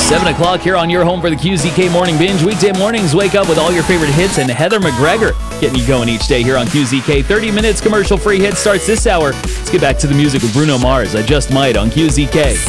7 o'clock here on your home for the QZK Morning Binge. Weekday mornings, wake up with all your favorite hits and Heather McGregor getting you going each day here on QZK. 30 minutes commercial-free hit starts this hour. Let's get back to the music with Bruno Mars. I Just Might on QZK.